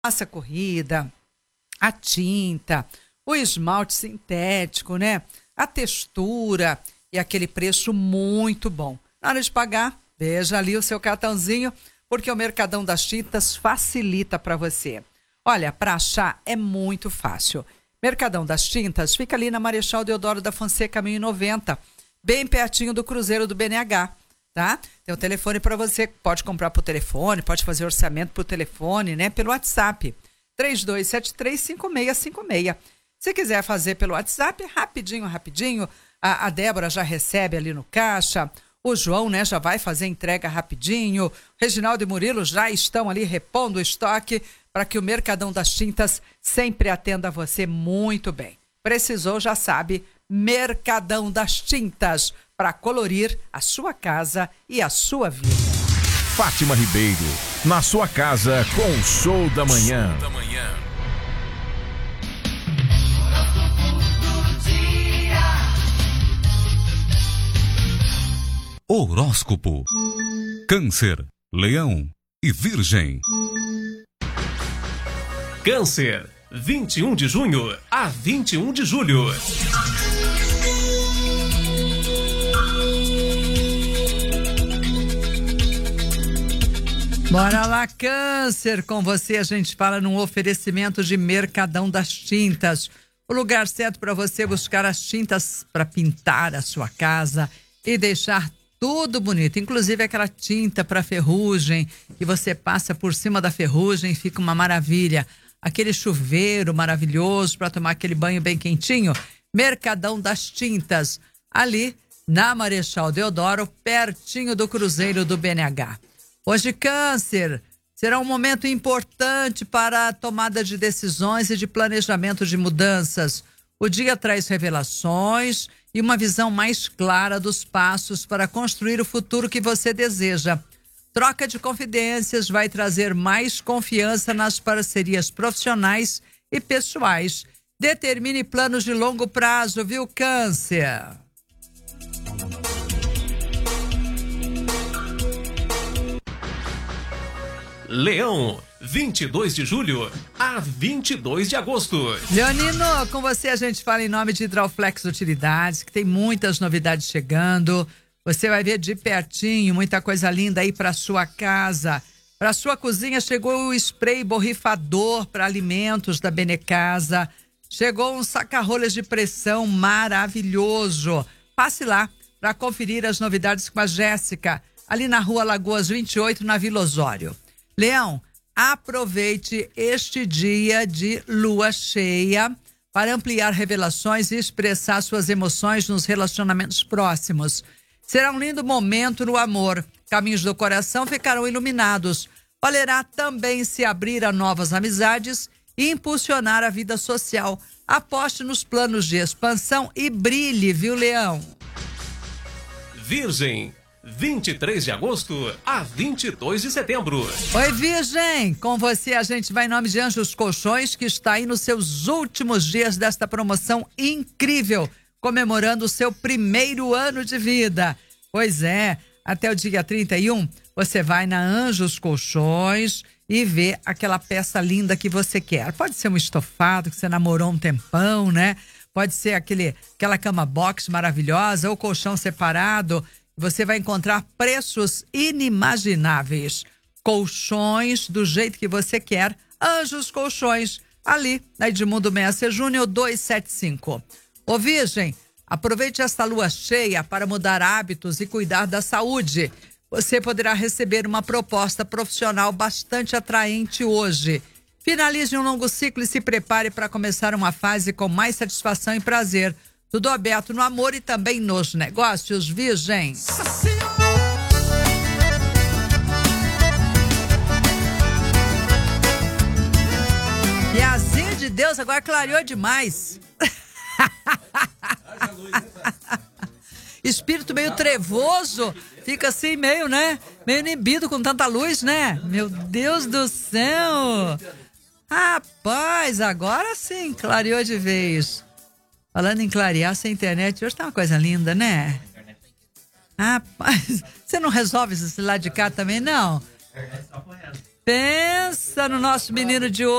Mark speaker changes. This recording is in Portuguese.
Speaker 1: massa corrida, a tinta, o esmalte sintético, né? A textura e aquele preço muito bom. Na hora de pagar, veja ali o seu cartãozinho, porque o Mercadão das Tintas facilita para você. Olha, para achar é muito fácil. Mercadão das Tintas fica ali na Marechal Deodoro da Fonseca 1090, bem pertinho do Cruzeiro do BNH, tá? Tem o telefone para você, pode comprar por telefone, pode fazer orçamento por telefone, né? Pelo WhatsApp, 32735656. Se quiser fazer pelo WhatsApp, rapidinho, a Débora já recebe ali no caixa, o João, né, já vai fazer entrega rapidinho, o Reginaldo e Murilo já estão ali repondo o estoque para que o Mercadão das Tintas sempre atenda você muito bem. Precisou, já sabe, Mercadão das Tintas, para colorir a sua casa e a sua vida.
Speaker 2: Fátima Ribeiro, na sua casa com o Show da Manhã.
Speaker 3: Horóscopo. Câncer, Leão e Virgem.
Speaker 4: Câncer, 21 de junho a 21 de julho.
Speaker 1: Bora lá, Câncer! Com você a gente fala num oferecimento de Mercadão das Tintas. O lugar certo para você buscar as tintas para pintar a sua casa e deixar tudo bonito. Inclusive aquela tinta para ferrugem que você passa por cima da ferrugem e fica uma maravilha. Aquele chuveiro maravilhoso para tomar aquele banho bem quentinho. Mercadão das Tintas, ali na Marechal Deodoro, pertinho do Cruzeiro do BNH. Hoje, Câncer, será um momento importante para a tomada de decisões e de planejamento de mudanças. O dia traz revelações e uma visão mais clara dos passos para construir o futuro que você deseja. Troca de confidências vai trazer mais confiança nas parcerias profissionais e pessoais. Determine planos de longo prazo, viu, Câncer?
Speaker 4: Leão, 22 de julho a 22 de agosto.
Speaker 1: Leonino, com você a gente fala em nome de Hidrauflex Utilidades, que tem muitas novidades chegando. Você vai ver de pertinho muita coisa linda aí para sua casa. Para sua cozinha chegou o spray borrifador para alimentos da Benecasa. Chegou um saca-rolhas de pressão maravilhoso. Passe lá para conferir as novidades com a Jéssica, ali na Rua Lagoas 28, na Vila Osório. Leão, aproveite este dia de lua cheia para ampliar revelações e expressar suas emoções nos relacionamentos próximos. Será um lindo momento no amor. Caminhos do coração ficarão iluminados. Valerá também se abrir a novas amizades e impulsionar a vida social. Aposte nos planos de expansão e brilhe, viu, Leão?
Speaker 4: Virgem, 23 de agosto a 22 de setembro.
Speaker 1: Oi, Virgem! Com você a gente vai em nome de Anjos Colchões, que está aí nos seus últimos dias desta promoção incrível, comemorando o seu primeiro ano de vida. Pois é, até o dia 31, você vai na Anjos Colchões e vê aquela peça linda que você quer. Pode ser um estofado que você namorou um tempão, né? Pode ser aquela cama box maravilhosa ou colchão separado. Você vai encontrar preços inimagináveis. Colchões do jeito que você quer. Anjos Colchões, ali na Edmundo Messer Júnior 275. Ô Virgem, aproveite esta lua cheia para mudar hábitos e cuidar da saúde. Você poderá receber uma proposta profissional bastante atraente hoje. Finalize um longo ciclo e se prepare para começar uma fase com mais satisfação e prazer. Tudo aberto no amor e também nos negócios, Virgem. Piazinho de Deus, agora clareou demais. Espírito meio trevoso, fica assim meio, né? Meio inibido com tanta luz, né? Meu Deus do céu. Rapaz, agora sim, clareou de vez. Falando em clarear, essa internet hoje tá uma coisa linda, né? Rapaz, você não resolve esse lado de cá também, não? Pensa no nosso menino de hoje.